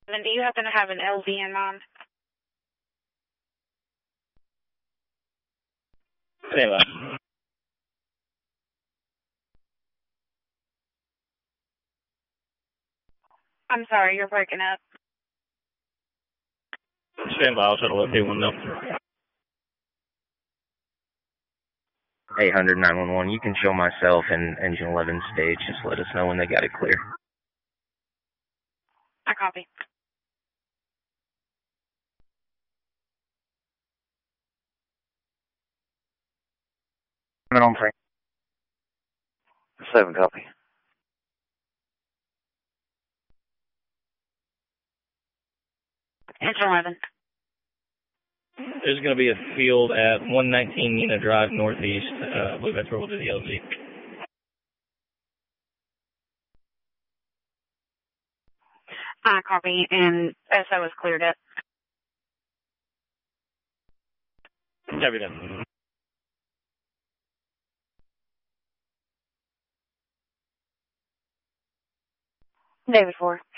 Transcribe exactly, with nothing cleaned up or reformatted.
Then do you happen to have an L Z in mind? Anyway. I'm sorry, you're breaking up. Stand by, I'll try to let people know. eight hundred nine one one, you can show myself and Engine eleven stage. Just let us know when they got it clear. I copy. I'm on train. Seven copy. Engine eleven. There's going to be a field at one nineteen Nina Drive Northeast. Uh, I believe that's where we'll do the L Z. I copy, and S O is cleared up. Copy done. David four.